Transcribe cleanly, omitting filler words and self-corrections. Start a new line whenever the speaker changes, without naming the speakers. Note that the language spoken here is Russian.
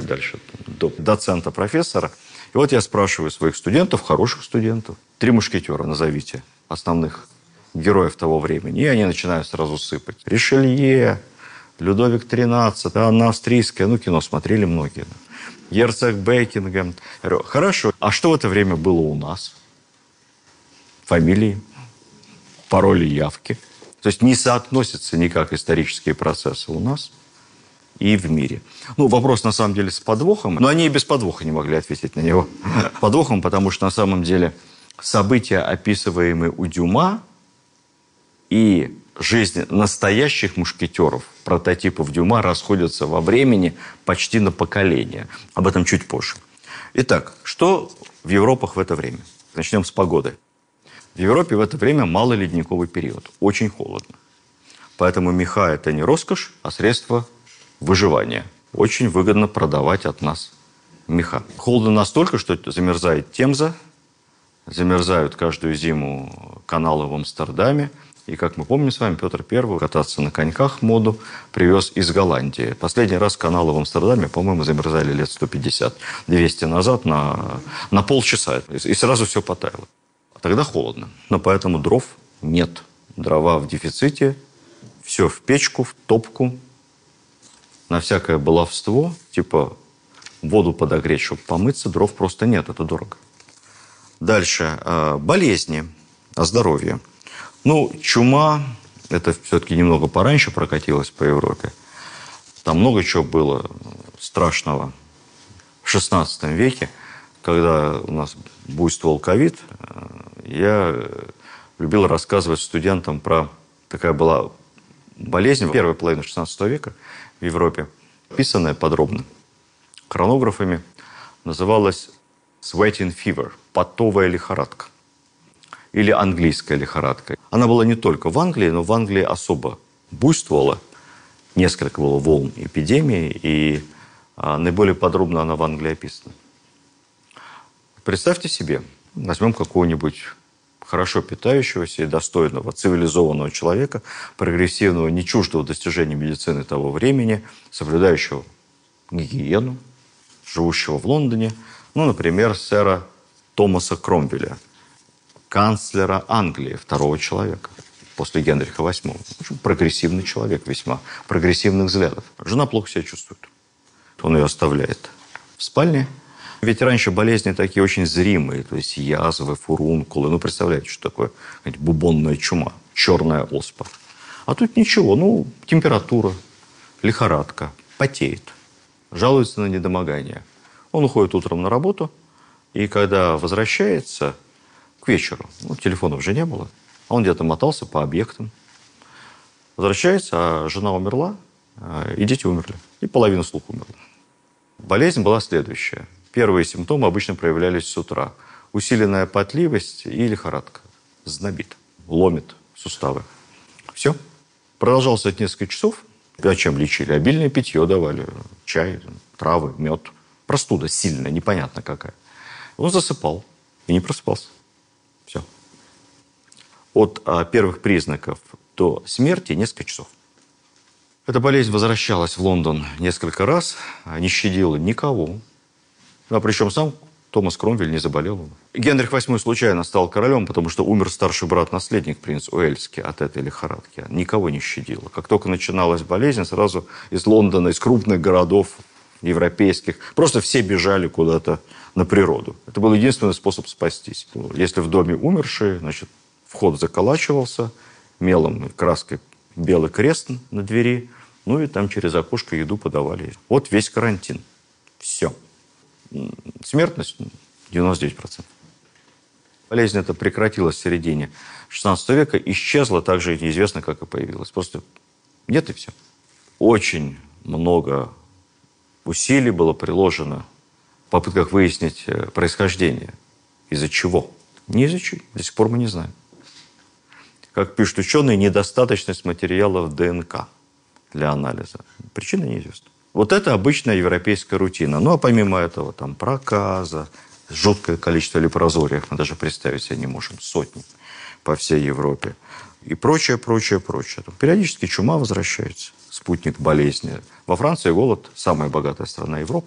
дальше, до доцента, профессора. И вот я спрашиваю своих студентов, хороших студентов, 3 мушкетера назовите, основных героев того времени. И они начинают сразу сыпать. Ришелье, Людовик XIII, Анна Австрийская, ну, кино смотрели многие. Герцог Бекингем. Хорошо, а что в это время было у нас? Фамилии, пароли, явки. То есть не соотносятся никак исторические процессы у нас и в мире. Ну, вопрос на самом деле с подвохом, но они и без подвоха не могли ответить на него. Подвохом, потому что на самом деле события, описываемые у Дюма, и жизнь настоящих мушкетеров, прототипов Дюма, расходятся во времени почти на поколение. Об этом чуть позже. Итак, что в Европах в это время? Начнем с погоды. В Европе в это время малоледниковый период. Очень холодно. Поэтому меха – это не роскошь, а средство выживания. Очень выгодно продавать от нас меха. Холодно настолько, что замерзает Темза, замерзают каждую зиму каналы в Амстердаме. И, как мы помним с вами, Петр I кататься на коньках моду привез из Голландии. Последний раз каналы в Амстердаме, по-моему, замерзали лет 150-200 назад на полчаса. И сразу все потаяло. Тогда холодно. Но поэтому дров нет. Дрова в дефиците. Все в печку, в топку. На всякое баловство, типа воду подогреть, чтобы помыться, дров просто нет. Это дорого. Дальше. Болезни. Здоровье. Ну, чума, это все-таки немного пораньше прокатилось по Европе. Там много чего было страшного в XVI веке, когда у нас буйствовал ковид. Я любил рассказывать студентам про... Такая была болезнь в первой половине XVI века в Европе, описанная подробно хронографами, называлась sweating fever, потовая лихорадка. Или английская лихорадка. Она была не только в Англии, но в Англии особо буйствовала. Несколько было волн эпидемии, и наиболее подробно она в Англии описана. Представьте себе, возьмем какого-нибудь хорошо питающегося и достойного, цивилизованного человека, прогрессивного, не чуждого достижений медицины того времени, соблюдающего гигиену, живущего в Лондоне, ну, например, сэра Томаса Кромвеля, канцлера Англии, второго человека, после Генриха VIII. Очень прогрессивный человек, весьма прогрессивных взглядов. Жена плохо себя чувствует. Он ее оставляет в спальне. Ведь раньше болезни такие очень зримые, то есть язвы, фурункулы. Ну, представляете, что такое бубонная чума, черная оспа. А тут ничего, ну, температура, лихорадка, потеет, жалуется на недомогание. Он уходит утром на работу, и когда возвращается... к вечеру. Ну, телефонов же не было. А он где-то мотался по объектам. Возвращается, а жена умерла, и дети умерли. И половина слуха умерла. Болезнь была следующая. Первые симптомы обычно проявлялись с утра. Усиленная потливость и лихорадка. Знобит, ломит суставы. Все. Продолжалось это несколько часов. А чем лечили? Обильное питье давали. Чай, травы, мед. Простуда сильная, непонятно какая. Он засыпал и не просыпался. Все. От первых признаков до смерти несколько часов. Эта болезнь возвращалась в Лондон несколько раз, не щадила никого. А причем сам Томас Кромвель не заболел. Генрих VIII случайно стал королем, потому что умер старший брат-наследник, принц Уэльский, от этой лихорадки. Никого не щадило. Как только начиналась болезнь, сразу из Лондона, из крупных городов европейских, просто все бежали куда-то на природу. Это был единственный способ спастись. Если в доме умершие, значит, вход заколачивался, мелом и краской белый крест на двери, ну и там через окошко еду подавали. Вот весь карантин. Все. Смертность 99%. Болезнь эта прекратилась в середине XVI века, исчезла так же неизвестно, как и появилась. Просто нет и все. Очень много усилий было приложено в попытках выяснить происхождение. Из-за чего? Не из-за чего. До сих пор мы не знаем. Как пишут ученые, недостаточность материалов ДНК для анализа. Причина неизвестна. Вот это обычная европейская рутина. Ну, а помимо этого, там, проказа, жуткое количество лепрозориев, мы даже представить себе не можем, сотни по всей Европе. И прочее, прочее, прочее. Периодически чума возвращается, спутник болезни. Во Франции голод, самая богатая страна Европы.